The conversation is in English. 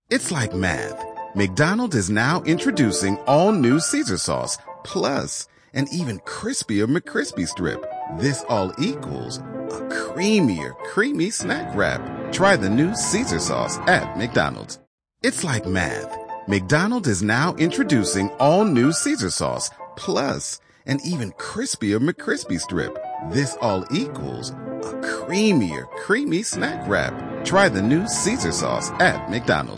It's like math. McDonald's is now introducing all new Caesar sauce, plus an even crispier McCrispy strip. This all equals a creamier, creamy snack wrap. Try the new Caesar sauce at McDonald's. It's like math. McDonald's is now introducing all new Caesar sauce, plus an even crispier McCrispy strip. This all equals a creamier, creamy snack wrap. Try the new Caesar sauce at McDonald's.